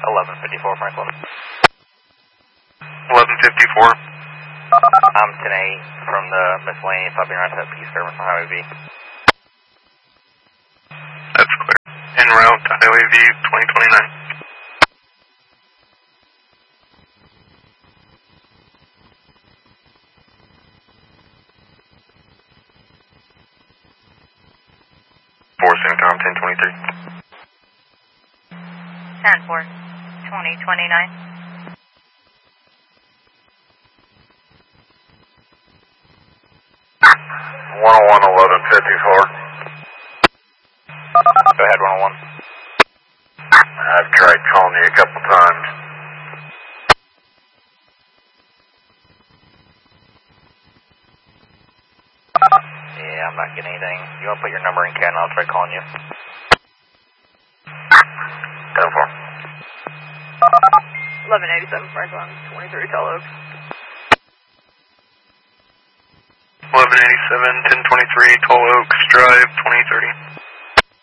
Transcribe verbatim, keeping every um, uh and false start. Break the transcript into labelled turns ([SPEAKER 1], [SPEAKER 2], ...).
[SPEAKER 1] eleven fifty-four, Franklin.
[SPEAKER 2] eleven fifty-four.
[SPEAKER 1] I'm ten eight from the miscellaneous stopping right to that P service on Highway V.
[SPEAKER 2] That's clear. En route to Highway V twenty twenty-nine. four CENTCOM ten twenty-three.
[SPEAKER 3] ten four, twenty twenty-nine.
[SPEAKER 2] one oh one, eleven fifty-four.
[SPEAKER 1] Go ahead, one oh one.
[SPEAKER 2] I've tried calling you a couple times.
[SPEAKER 1] Yeah, I'm not getting anything. You want to put your number in Ken, I'll try calling you.
[SPEAKER 2] ten four.
[SPEAKER 3] eleven eighty-seven, Franklin, twenty-three Tall Oaks.
[SPEAKER 2] eleven eighty-seven, ten twenty-three, Tall Oaks Drive, twenty thirty.